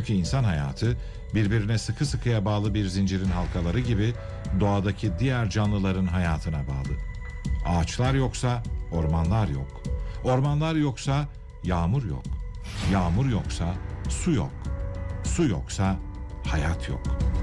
Çünkü insan hayatı birbirine sıkı sıkıya bağlı bir zincirin halkaları gibi doğadaki diğer canlıların hayatına bağlı. Ağaçlar yoksa ormanlar yok. Ormanlar yoksa yağmur yok. Yağmur yoksa su yok. Su yoksa hayat yok.